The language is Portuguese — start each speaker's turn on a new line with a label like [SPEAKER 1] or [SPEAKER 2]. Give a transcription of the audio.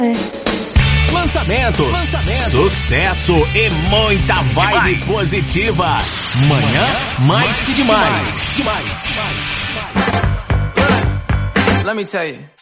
[SPEAKER 1] Lançamento, sucesso e muita vibe positiva. Manhã mais que demais.
[SPEAKER 2] Let me tell you.